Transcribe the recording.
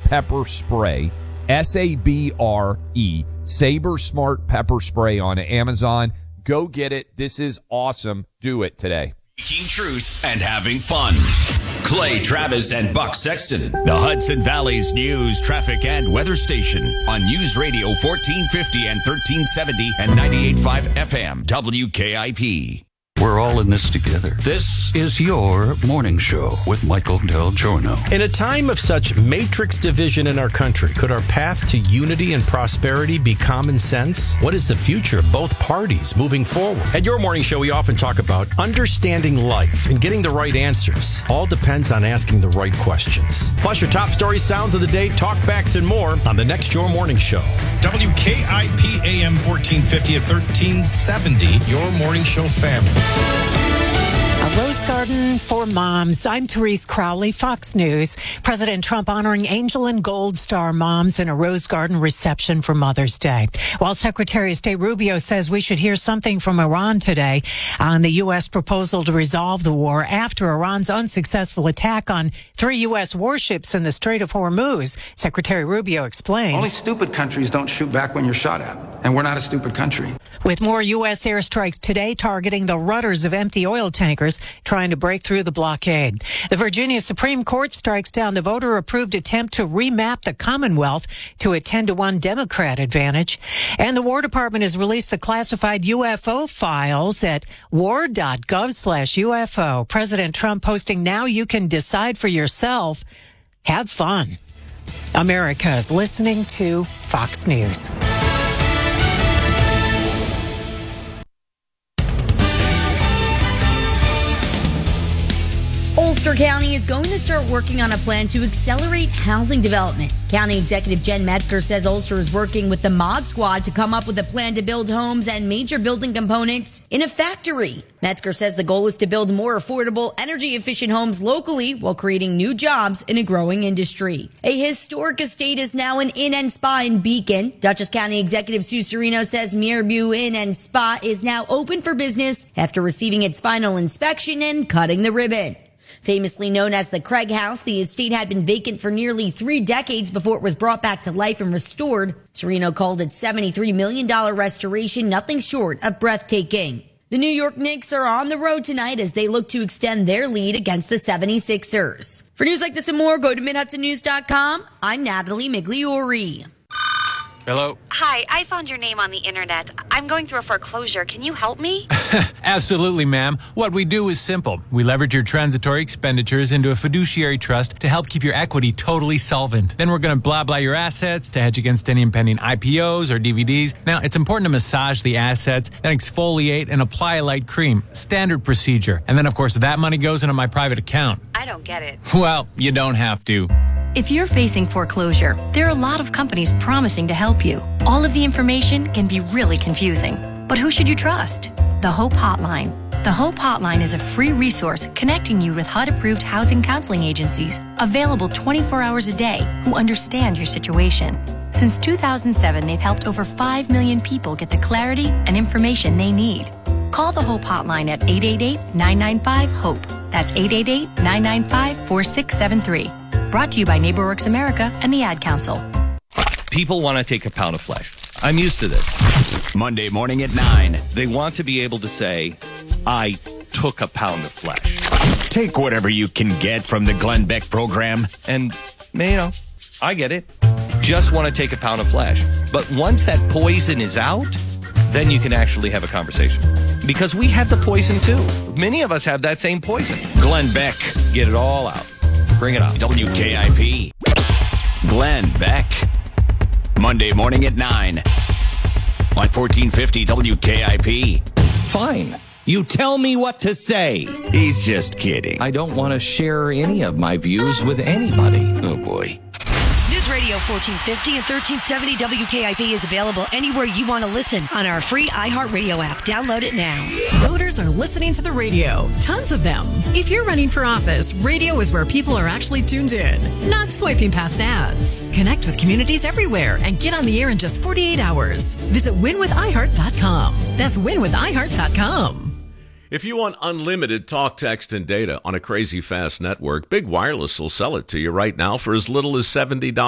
pepper spray, S-A-B-R-E, Sabre Smart Pepper Spray on Amazon. Go get it. This is awesome. Do it today. Speaking truth and having fun. Clay Travis and Buck Sexton, the Hudson Valley's news, traffic, and weather station on News Radio 1450 and 1370 and 98.5 FM WKIP. We're all in this together. This is your morning show with Michael Del Giorno. In a time of such matrix division in our country, could our path to unity and prosperity be common sense? What is the future of both parties moving forward? At your morning show, we often talk about understanding life and getting the right answers. All depends on asking the right questions. Plus your top stories, sounds of the day, talkbacks, and more on the next Your Morning Show. WKIP AM 1450 at 1370, Your Morning Show family. A rose garden for moms. I'm Therese Crowley, Fox News. President Trump honoring Angel and Gold Star moms in a rose garden reception for Mother's Day. While Secretary of State Rubio says we should hear something from Iran today on the U.S. proposal to resolve the war after Iran's unsuccessful attack on 3 U.S. warships in the Strait of Hormuz. Secretary Rubio explains. Only stupid countries don't shoot back when you're shot at. And we're not a stupid country. With more U.S. airstrikes today targeting the rudders of empty oil tankers trying to break through the blockade. The Virginia Supreme Court strikes down the voter-approved attempt to remap the Commonwealth to a 10-1 Democrat advantage. And the War Department has released the classified UFO files at war.gov/UFO. President Trump posting, now you can decide for yourself. Have fun. America's listening to Fox News. Ulster County is going to start working on a plan to accelerate housing development. County Executive Jen Metzger says Ulster is working with the Mod Squad to come up with a plan to build homes and major building components in a factory. Metzger says the goal is to build more affordable, energy-efficient homes locally while creating new jobs in a growing industry. A historic estate is now an inn and spa in Beacon. Dutchess County Executive Sue Serino says Mirabue Inn and Spa is now open for business after receiving its final inspection and cutting the ribbon. Famously known as the Craig House, the estate had been vacant for nearly 3 decades before it was brought back to life and restored. Serino called its $73 million restoration nothing short of breathtaking. The New York Knicks are on the road tonight as they look to extend their lead against the 76ers. For news like this and more, go to MidHudsonNews.com. I'm Natalie Migliori. Hello? Hi, I found your name on the internet. I'm going through a foreclosure. Can you help me? Absolutely, ma'am. What we do is simple. We leverage your transitory expenditures into a fiduciary trust to help keep your equity totally solvent. Then we're going to blah your assets to hedge against any impending IPOs or DVDs. Now, it's important to massage the assets, then exfoliate and apply a light cream. Standard procedure. And then, of course, that money goes into my private account. I don't get it. Well, you don't have to. If you're facing foreclosure, there are a lot of companies promising to help you. All of the information can be really confusing. But who should you trust? The Hope Hotline. The Hope Hotline is a free resource connecting you with HUD-approved housing counseling agencies, available 24 hours a day, who understand your situation. Since 2007, they've helped over 5 million people get the clarity and information they need. Call the Hope Hotline at 888-995-HOPE. That's 888-995-4673. Brought to you by NeighborWorks America and the Ad Council. People want to take a pound of flesh. I'm used to this. Monday morning at 9. They want to be able to say, I took a pound of flesh. Take whatever you can get from the Glenn Beck program. And, I get it. Just want to take a pound of flesh. But once that poison is out, then you can actually have a conversation. Because we have the poison too. Many of us have that same poison. Glenn Beck. Get it all out. Bring it up. WKIP. Glenn Beck. Monday morning at 9. On 1450 WKIP. Fine. You tell me what to say. He's just kidding. I don't want to share any of my views with anybody. Oh, boy. News Radio 1450 and 1370 WKIP is available anywhere you want to listen on our free iHeartRadio app. Download it now. Voters are listening to the radio. Tons of them. If you're running for office, radio is where people are actually tuned in, not swiping past ads. Connect with communities everywhere and get on the air in just 48 hours. Visit winwithiheart.com. That's winwithiheart.com. If you want unlimited talk, text, and data on a crazy fast network, Big Wireless will sell it to you right now for as little as $70.